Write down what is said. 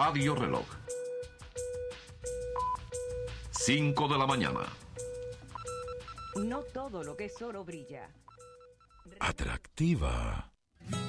Radio Reloj. 5 de la mañana. No todo lo que es oro brilla. Atractiva,